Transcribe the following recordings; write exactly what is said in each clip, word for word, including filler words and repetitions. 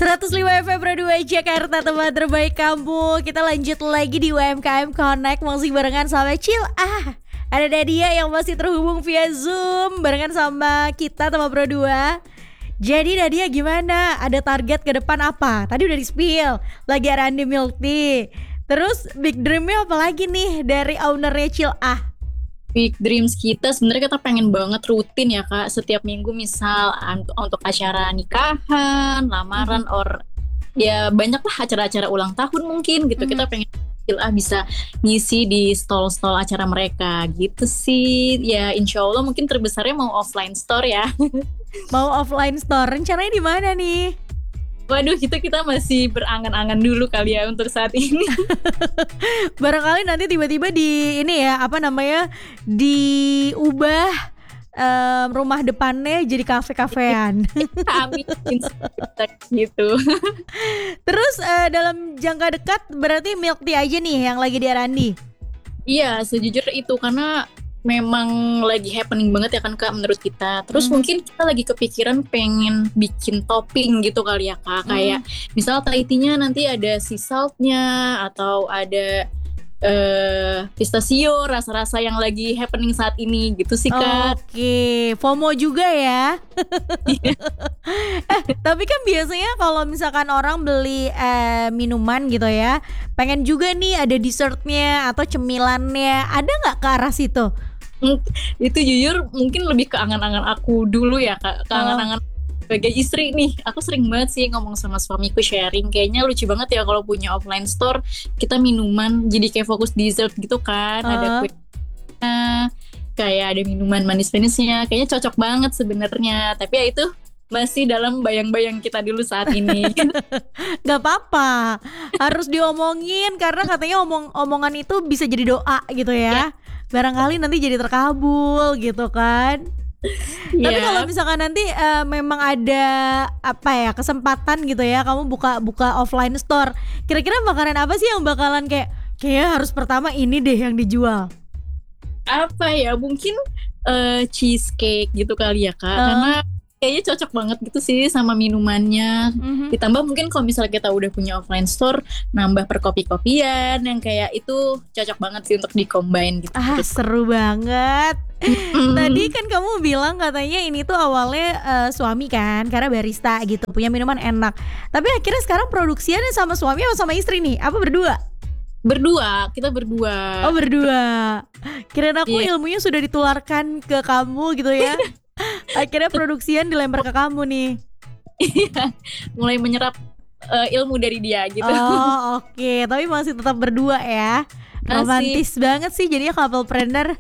seratus lima F M Pro dua Jakarta, teman terbaik kamu. Kita lanjut lagi di U M K M Connect, masih barengan sama Cil. Ah, ada Nadia yang masih terhubung via Zoom barengan sama kita teman Pro dua. Jadi Nadia gimana? Ada target ke depan apa? Tadi udah di-spill, lagi Arandi Milk Tea. Terus big dream-nya apa lagi nih dari ownernya Cil? Ah, big dreams kita sebenarnya kita pengen banget rutin ya Kak, setiap minggu misal untuk acara nikahan, lamaran, mm-hmm. or ya banyak lah acara-acara ulang tahun mungkin gitu, mm-hmm. kita pengen ah bisa ngisi di stall-stall acara mereka gitu sih. Ya insya Allah mungkin terbesarnya mau offline store ya. Mau offline store, rencananya di mana nih? Waduh, kita kita masih berangan-angan dulu kali ya untuk saat ini. Barangkali nanti tiba-tiba di ini ya, apa namanya, diubah um, rumah depannya jadi kafe-kafean. Amin gitu. Terus uh, dalam jangka dekat berarti milk tea aja nih yang lagi di Arandi? Iya, sejujurnya itu karena memang lagi happening banget ya kan Kak menurut kita. Terus hmm. mungkin kita lagi kepikiran pengen bikin topping gitu kali ya Kak. Hmm. Kayak misal Thai tea-nya nanti ada sea salt-nya atau ada uh, pistachio, rasa-rasa yang lagi happening saat ini gitu sih Kak. Oke, FOMO juga ya. eh, tapi kan biasanya kalau misalkan orang beli eh, minuman gitu ya, pengen juga nih ada dessertnya atau cemilannya. Ada gak ke arah situ? Itu jujur mungkin lebih ke angan-angan aku dulu ya Kak, ke angan-angan sebagai istri nih. Aku sering banget sih ngomong sama suamiku, sharing kayaknya lucu banget ya kalau punya offline store kita minuman jadi kayak fokus dessert gitu kan. uh. Ada kue, kayak ada minuman manis-manisnya, kayaknya cocok banget sebenarnya. Tapi ya itu masih dalam bayang-bayang kita dulu saat ini. Gak apa-apa, harus diomongin karena katanya omong omongan itu bisa jadi doa gitu ya, ya. Barangkali nanti jadi terkabul gitu kan. Yeah. Tapi kalau misalkan nanti uh, memang ada apa ya kesempatan gitu ya, kamu buka buka offline store, kira-kira makanan apa sih yang bakalan kayak kayaknya harus pertama ini deh yang dijual? Apa ya, mungkin uh, cheesecake gitu kali ya Kak, uh. karena kayaknya cocok banget gitu sih sama minumannya. Mm-hmm. Ditambah mungkin kalau misalnya kita udah punya offline store, nambah perkopi-kopian yang kayak itu cocok banget sih untuk di-combine gitu. Ah, seru banget. Mm-hmm. Tadi kan kamu bilang katanya ini tuh awalnya uh, suami kan, karena barista gitu, punya minuman enak. Tapi akhirnya sekarang produksiannya sama suami atau sama istri nih? Apa berdua? Berdua, kita berdua. Oh berdua. Kirain aku yeah. ilmunya sudah ditularkan ke kamu gitu ya. Akhirnya produksian dilempar ke kamu nih. Iya, mulai menyerap uh, ilmu dari dia gitu. Oh oke, okay. Tapi masih tetap berdua ya. Romantis banget sih jadinya couple planner.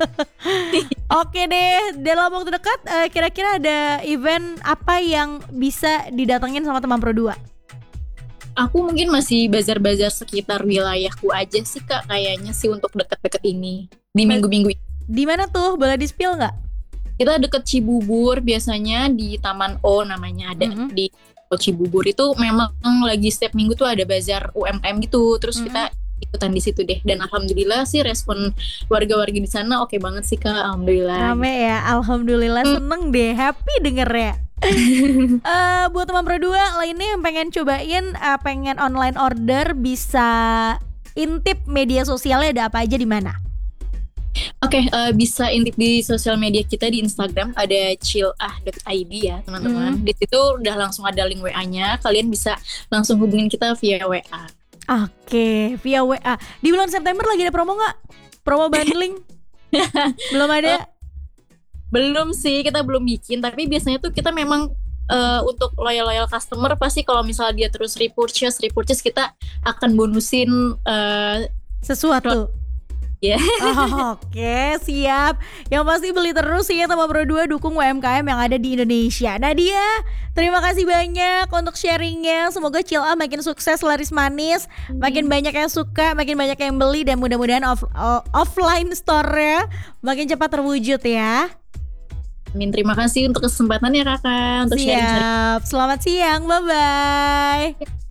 Oke deh, dalam waktu dekat uh, kira-kira ada event apa yang bisa didatengin sama teman Pro dua? Aku mungkin masih bazar-bazar sekitar wilayahku aja sih Kak, kayaknya sih untuk deket-deket ini di minggu-minggu ini. Di mana tuh? Boleh di-spill nggak? Kita deket Cibubur, biasanya di Taman O namanya, ada mm-hmm. di Cibubur itu memang lagi setiap minggu tuh ada bazar U M K M gitu. Terus mm-hmm. kita ikutan di situ deh, dan alhamdulillah sih respon warga-warga di sana oke banget sih Kak, alhamdulillah. Rame ya, alhamdulillah, mm. seneng deh, happy denger ya. uh, buat teman Pro dua lainnya yang pengen cobain, uh, pengen online order, bisa intip media sosialnya ada apa aja di mana? Oke, okay, uh, bisa intip di sosial media kita di Instagram, ada chilah dot i d ya teman-teman. Mm. Di situ udah langsung ada link W A-nya, kalian bisa langsung hubungin kita via W A. Oke, okay, via W A. Di bulan September lagi ada promo nggak? Promo bundling? Belum ada? Uh, belum sih, kita belum bikin. Tapi biasanya tuh kita memang uh, untuk loyal-loyal customer pasti kalau misalnya dia terus repurchase, repurchase kita akan bonusin uh, sesuatu. Yeah. Oh, oke, okay, siap. Yang pasti beli terus ya teman Pro dua, dukung U M K M yang ada di Indonesia. Nadia, terima kasih banyak untuk sharingnya. Semoga Chilah makin sukses, laris manis, hmm. makin banyak yang suka, makin banyak yang beli, dan mudah-mudahan off, uh, offline store-nya makin cepat terwujud ya. Amin, terima kasih untuk kesempatannya Kakak untuk siap. sharing-sharing. Selamat siang, bye-bye.